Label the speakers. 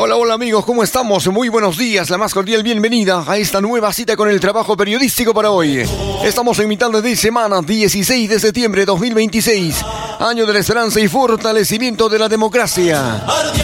Speaker 1: Hola, hola amigos, ¿cómo estamos? Muy buenos días, la más cordial bienvenida a esta nueva cita con el trabajo periodístico para hoy. Estamos en mitad de semana, 16 de septiembre de 2026, año de la esperanza y fortalecimiento de la democracia.